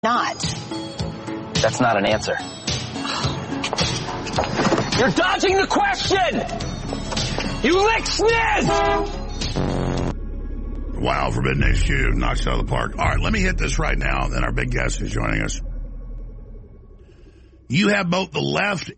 not. That's not an answer. You're dodging the question! You lick sniz! Wow, Forbidden HQ knocks it out of the park. All right, let me hit this right now, then our big guest is joining us. You have both the left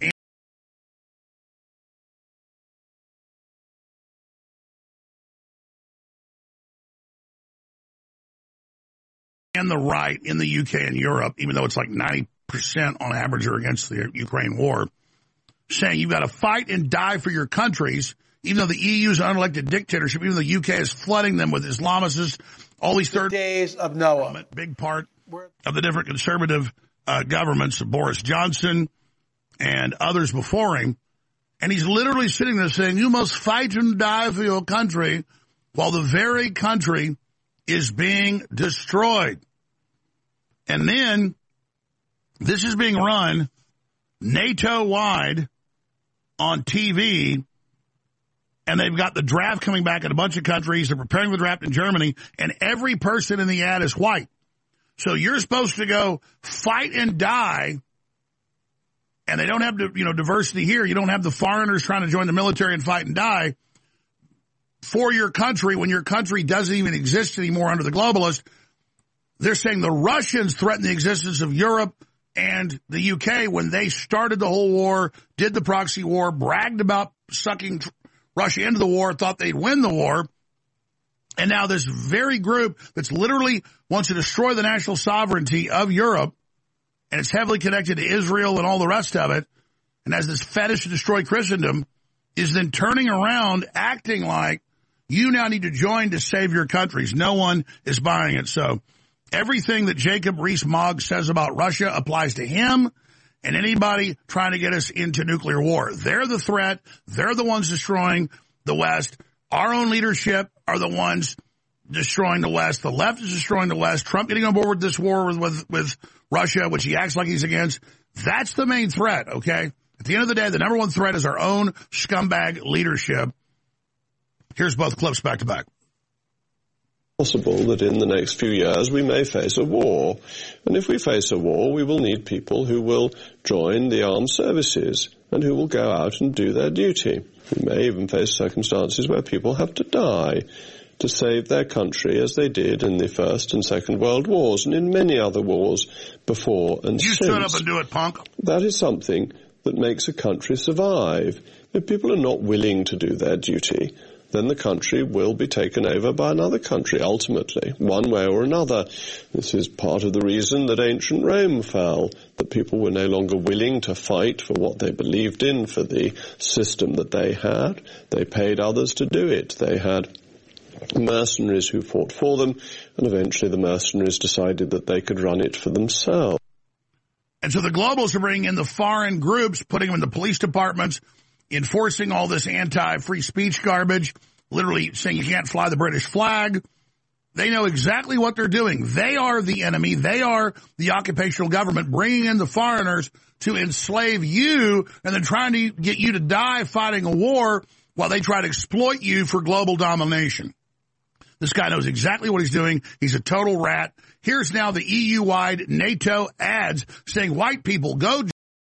and the right in the UK and Europe, even though it's like 90% on average are against the Ukraine war, saying you've got to fight and die for your countries, even though the EU is an unelected dictatorship, even though the UK is flooding them with Islamists, all these third days of Noah. Big part of the different conservative governments of Boris Johnson and others before him. And he's literally sitting there saying, you must fight and die for your country, while the very country is being destroyed. And then this is being run NATO-wide on TV, and they've got the draft coming back in a bunch of countries. They're preparing for the draft in Germany, and every person in the ad is white. So you're supposed to go fight and die, and they don't have diversity here. You don't have the foreigners trying to join the military and fight and die for your country when your country doesn't even exist anymore under the globalists. They're saying the Russians threatened the existence of Europe and the UK when they started the whole war, did the proxy war, bragged about sucking Russia into the war, thought they'd win the war. And now this very group that's literally wants to destroy the national sovereignty of Europe, and it's heavily connected to Israel and all the rest of it, and has this fetish to destroy Christendom, is then turning around acting like you now need to join to save your countries. No one is buying it. So everything that Jacob Rees-Mogg says about Russia applies to him and anybody trying to get us into nuclear war. They're the threat. They're the ones destroying the West. Our own leadership are the ones destroying the West. The left is destroying the West. Trump getting on board with this war with Russia, which he acts like he's against. That's the main threat, okay? At the end of the day, the number one threat is our own scumbag leadership. Here's both clips back to back. Possible that in the next few years we may face a war. And if we face a war, we will need people who will join the armed services and who will go out and do their duty. We may even face circumstances where people have to die to save their country, as they did in the First and Second World Wars and in many other wars before and since. You stood up and do it, punk. That is something that makes a country survive. If people are not willing to do their duty, then the country will be taken over by another country, ultimately, one way or another. This is part of the reason that ancient Rome fell, that people were no longer willing to fight for what they believed in, for the system that they had. They paid others to do it. They had mercenaries who fought for them, and eventually the mercenaries decided that they could run it for themselves. And so the globals are bringing in the foreign groups, putting them in the police departments, enforcing all this anti-free speech garbage, literally saying you can't fly the British flag. They know exactly what they're doing. They are the enemy. They are the occupational government, bringing in the foreigners to enslave you and then trying to get you to die fighting a war while they try to exploit you for global domination. This guy knows exactly what he's doing. He's a total rat. Here's now the EU-wide NATO ads saying white people, go